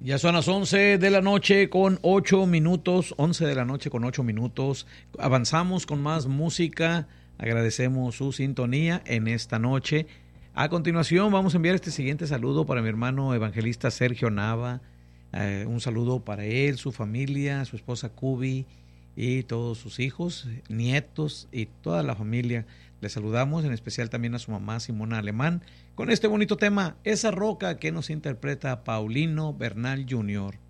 Ya son las 11 de la noche con 8 minutos, 11 de la noche con 8 minutos. Avanzamos con más música. Agradecemos su sintonía en esta noche. A continuación vamos a enviar este siguiente saludo para mi hermano evangelista Sergio Nava. Un saludo para él, su familia, su esposa Cubi y todos sus hijos, nietos y toda la familia. Le saludamos, en especial también a su mamá Simona Alemán, con este bonito tema, Esa roca, que nos interpreta Paulino Bernal Jr.